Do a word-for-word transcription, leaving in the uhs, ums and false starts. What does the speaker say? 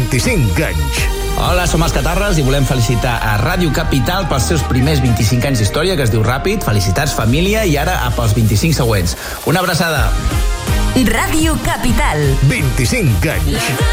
vint-i-cinc anys. Hola, som els Catarres i volem felicitar a Ràdio Capital pels seus primers vint-i-cinc anys d'història, que es diu ràpid. Felicitats, família, i ara pels vint-i-cinc següents. Una abraçada. Ràdio Capital. vint-i-cinc anys.